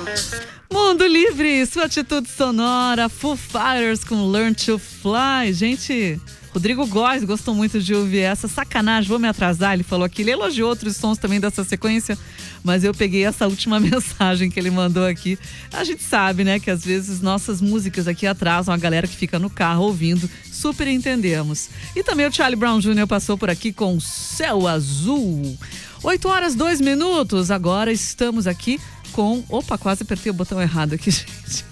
Mundo Livre, sua atitude sonora, Foo Fighters com Learn to Fly. Gente, Rodrigo Góes gostou muito de ouvir essa. Sacanagem, vou me atrasar, ele falou aqui. Ele elogiou outros sons também dessa sequência, mas eu peguei essa última mensagem que ele mandou aqui. A gente sabe, né, que às vezes nossas músicas aqui atrasam a galera que fica no carro ouvindo. Super entendemos. E também o Charlie Brown Jr. passou por aqui com Céu Azul. 8h02. Agora estamos aqui com... Opa, quase apertei o botão errado aqui, gente.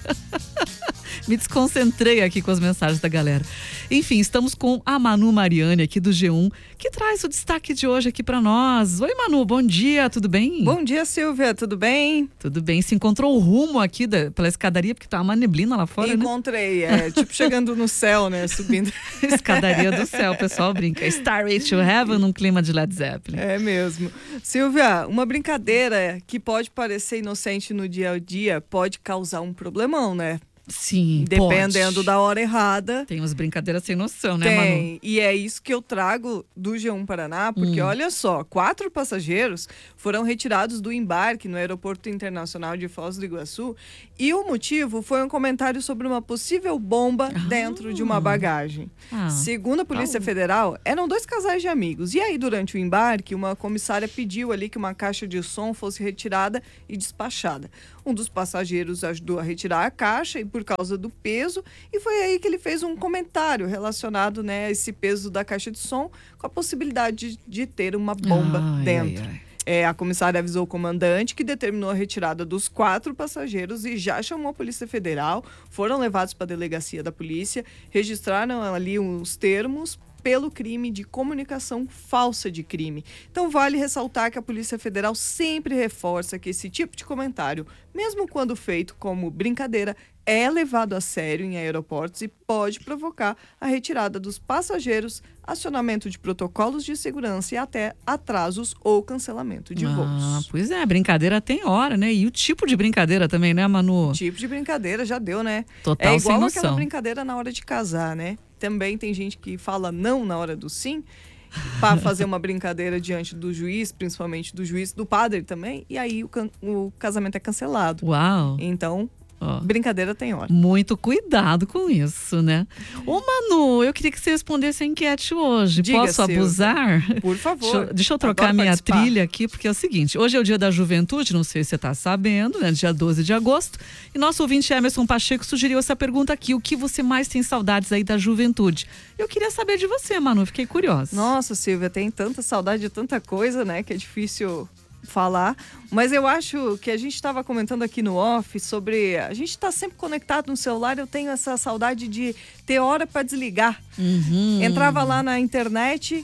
Me desconcentrei aqui com as mensagens da galera. Enfim, estamos com a Manu Mariani aqui do G1, que traz o destaque de hoje aqui pra nós. Oi, Manu, bom dia, tudo bem? Bom dia, Silvia, tudo bem? Tudo bem, se encontrou o rumo aqui pela escadaria, porque tá uma neblina lá fora, Encontrei, né? Tipo chegando no céu, né, subindo. Escadaria do céu, o pessoal brinca. Starway to Heaven num clima de Led Zeppelin. É mesmo. Silvia, uma brincadeira que pode parecer inocente no dia a dia pode causar um problemão, né? Sim, dependendo pode. da hora errada. Tem umas brincadeiras sem noção, né, Manu? Tem, e é isso que eu trago do G1 Paraná, porque olha só, 4 passageiros foram retirados do embarque no Aeroporto Internacional de Foz do Iguaçu e o motivo foi um comentário sobre uma possível bomba dentro de uma bagagem. Segundo a Polícia Federal, eram 2 casais de amigos. E aí, durante o embarque, uma comissária pediu ali que uma caixa de som fosse retirada e despachada. Um dos passageiros ajudou a retirar a caixa e por causa do peso, e foi aí que ele fez um comentário relacionado, né, a esse peso da caixa de som com a possibilidade de ter uma bomba dentro. A comissária avisou o comandante, que determinou a retirada dos 4 passageiros e já chamou a Polícia Federal. Foram levados para a delegacia da polícia, registraram ali os termos pelo crime de comunicação falsa de crime. Então, vale ressaltar que a Polícia Federal sempre reforça que esse tipo de comentário, mesmo quando feito como brincadeira, é levado a sério em aeroportos e pode provocar a retirada dos passageiros, acionamento de protocolos de segurança e até atrasos ou cancelamento de voos. Pois é, brincadeira tem hora, né? E o tipo de brincadeira também, né, Manu? O tipo de brincadeira já deu, né? Total, é igual sem noção. Aquela brincadeira na hora de casar, né? Também tem gente que fala não na hora do sim, para fazer uma brincadeira diante do juiz, principalmente do juiz, do padre também, e aí o casamento é cancelado. Uau! Então, brincadeira tem hora. Muito cuidado com isso, né? Ô, Manu, eu queria que você respondesse a enquete hoje. Diga, Posso abusar? Por favor. Deixa eu trocar minha trilha aqui, porque é o seguinte, hoje é o dia da juventude, não sei se você está sabendo, né? Dia 12 de agosto. E nosso ouvinte Emerson Pacheco sugeriu essa pergunta aqui, o que você mais tem saudades aí da juventude? Eu queria saber de você, Manu, fiquei curiosa. Nossa, Silvia, tem tanta saudade de tanta coisa, né? Que é difícil falar, mas eu acho que a gente estava comentando aqui no off sobre a gente está sempre conectado no celular. Eu tenho essa saudade de ter hora para desligar. Entrava lá na internet,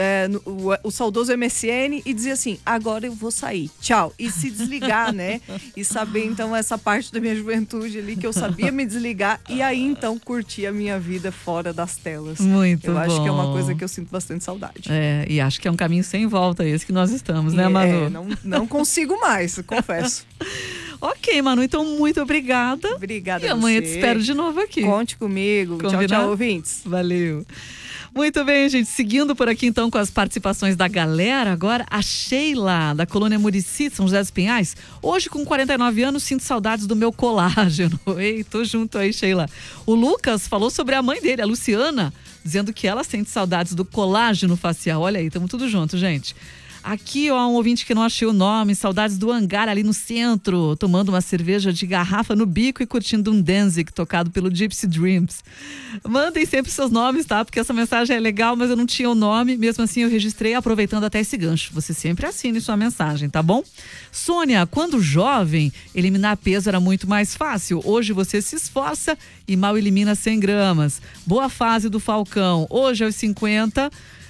o saudoso MSN, e dizia assim: agora eu vou sair, tchau, e se desligar, né? E saber então essa parte da minha juventude ali que eu sabia me desligar e aí então curtir a minha vida fora das telas. Muito eu bom. acho que é uma coisa que eu sinto bastante saudade. E acho que é um caminho sem volta esse que nós estamos, né, Manu? Não consigo mais, confesso. Ok, Manu, então muito obrigada. Obrigada. E amanhã te espero de novo aqui. Conte comigo. Combinado? Tchau, tchau, ouvintes. Valeu. Muito bem, gente. Seguindo por aqui, então, com as participações da galera. Agora, a Sheila, da Colônia Muricy, São José dos Pinhais. Hoje, com 49 anos, sinto saudades do meu colágeno. Ei, tô junto aí, Sheila. O Lucas falou sobre a mãe dele, a Luciana, dizendo que ela sente saudades do colágeno facial. Olha aí, estamos tudo junto, gente. Aqui, ó, um ouvinte que não achei o nome, saudades do hangar ali no centro, tomando uma cerveja de garrafa no bico e curtindo um Danzig tocado pelo Gypsy Dreams. Mandem sempre seus nomes, tá? Porque essa mensagem é legal, mas eu não tinha o nome, mesmo assim eu registrei, aproveitando até esse gancho. Você sempre assine sua mensagem, tá bom? Sônia, quando jovem, eliminar peso era muito mais fácil. Hoje você se esforça e mal elimina 100 gramas. Boa fase do Falcão. Hoje aos 50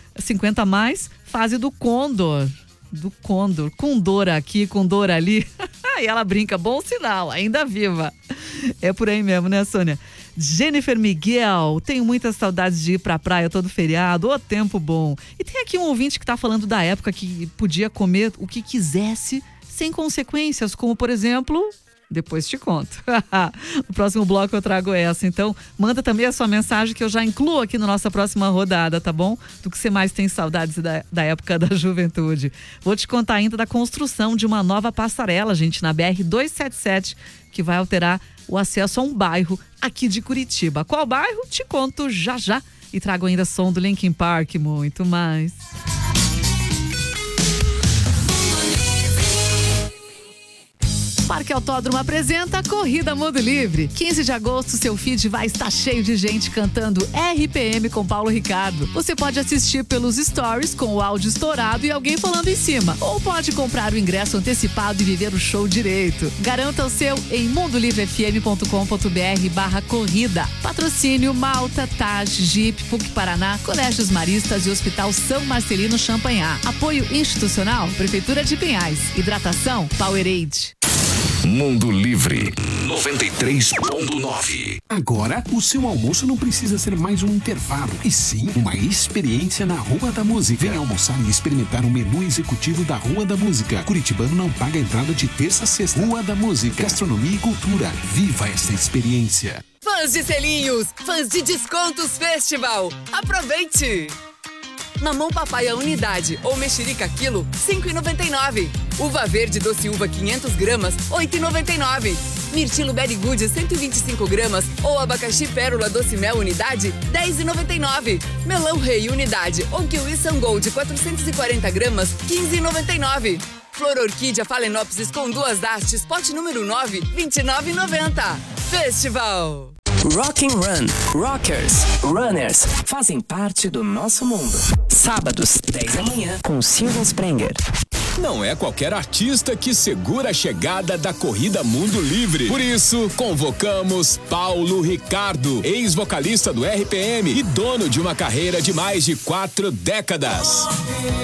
mais, fase do Condor. Do Condor. Com dor aqui, com dor ali. E ela brinca, bom sinal, ainda viva. É por aí mesmo, né, Sônia? Jennifer Miguel, tenho muitas saudades de ir pra praia todo feriado, ô tempo bom. E tem aqui um ouvinte que tá falando da época que podia comer o que quisesse, sem consequências, como por exemplo, Depois te conto. No próximo bloco eu trago essa. Então, manda também a sua mensagem que eu já incluo aqui na nossa próxima rodada, tá bom? Do que você mais tem saudades da época da juventude. Vou te contar ainda da construção de uma nova passarela, gente, na BR-277, que vai alterar o acesso a um bairro aqui de Curitiba. Qual bairro? Te conto já já. E trago ainda som do Linkin Park, muito mais. Parque Autódromo apresenta a Corrida Mundo Livre. 15 de agosto, seu feed vai estar cheio de gente cantando RPM com Paulo Ricardo. Você pode assistir pelos stories com o áudio estourado e alguém falando em cima. Ou pode comprar o ingresso antecipado e viver o show direito. Garanta o seu em mundolivrefm.com.br/corrida. Patrocínio Malta, Taj, Jeep, PUC Paraná, Colégios Maristas e Hospital São Marcelino Champagnat. Apoio institucional, Prefeitura de Pinhais. Hidratação, Powerade. Mundo Livre 93.9. Agora, o seu almoço não precisa ser mais um intervalo, e sim uma experiência na Rua da Música. Venha almoçar e experimentar o menu executivo da Rua da Música. Curitibano não paga entrada de terça a sexta. Rua da Música, gastronomia e cultura. Viva essa experiência. Fãs de selinhos, fãs de descontos Festival. Aproveite! Mamão papaya unidade ou mexerica quilo, R$ 5,99. Uva verde doce uva 500 gramas, R$ 8,99. Mirtilo Berry Good 125 gramas ou abacaxi pérola doce mel unidade, R$ 10,99. Melão rei unidade ou kiwi Gold 440 gramas, R$ 15,99. Flor orquídea Phalaenopsis com 2 hastes, pote número 9, R$ 29,90. Festival! Rock and Run, Rockers, Runners fazem parte do nosso mundo. Sábados, 10 da manhã, com Silvia Sprenger. Não é qualquer artista que segura a chegada da Corrida Mundo Livre. Por isso, convocamos Paulo Ricardo, ex-vocalista do RPM e dono de uma carreira de mais de 4 décadas.